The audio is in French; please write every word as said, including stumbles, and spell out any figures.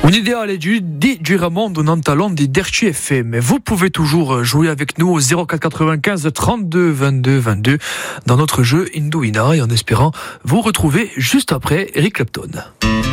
Un idéal est du di giramond non talent di Derchi F M. Mais vous pouvez toujours jouer avec nous au zéro quatre quatre-vingt-quinze trente-deux vingt-deux vingt-deux dans notre jeu Indouina et en espérant vous retrouver juste après Eric Clapton.